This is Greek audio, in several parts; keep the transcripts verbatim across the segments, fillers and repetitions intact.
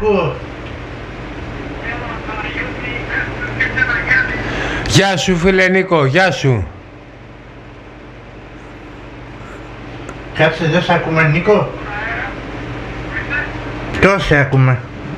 ακούω. Γεια σου φίλε Νίκο, γεια σου. Κάτσε δεν σε ακούμε Νίκο. Τώρα σε ακούμε.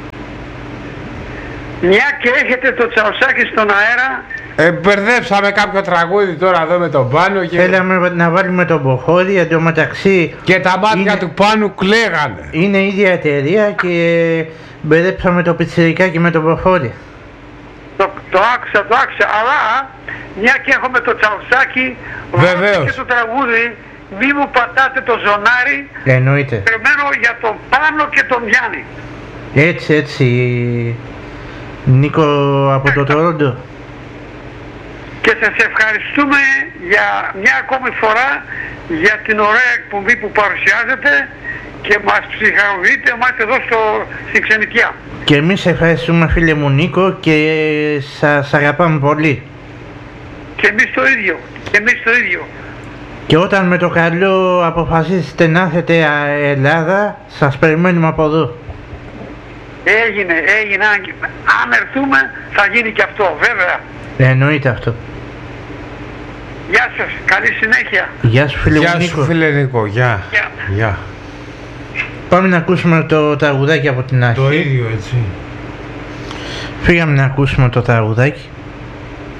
Μια και έχετε το Τσαουσάκι στον αέρα. Ε, μπερδέψαμε κάποιο τραγούδι τώρα εδώ με τον Πάνο και... Θέλαμε να βάλουμε τον Μποχώρη, εντωμεταξύ... Και τα μάτια είναι... του Πάνου κλαίγανε. Είναι η ίδια εταιρεία και μπερδέψαμε το πιτσιρικάκι με τον Μποχώρη. Το, το άκουσα, το άκουσα, αλλά μια και έχουμε το Τσαουσάκι, βεβαίως, και το τραγούδι, μη μου πατάτε το ζωνάρι. Εννοείται. Περιμένω για τον Πάνο και τον Γιάννη. Έτσι, έτσι. Νίκο από το Τορόντο. Και σας ευχαριστούμε για μια ακόμη φορά για την ωραία εκπομπή που παρουσιάζετε και μας ψυχαγωγείτε εμάς εδώ στο, στην Ξενικιά. Και εμείς ευχαριστούμε φίλε μου Νίκο και σας αγαπάμε πολύ. Και εμείς το ίδιο, και εμείς το ίδιο. Και όταν με το καλό αποφασίσετε να έρθετε Ελλάδα, σας περιμένουμε από εδώ. Έγινε, έγινε, αν έρθουμε θα γίνει και αυτό, βέβαια. Εννοείται αυτό. Γεια σας, καλή συνέχεια. Γεια σου φίλε Γεια μου σου Νίκο. φίλε Νίκο, γεια. Γεια. Γεια. Πάμε να ακούσουμε το τραγουδάκι από την αρχή. Το ίδιο έτσι. Φύγαμε να ακούσουμε το τραγουδάκι.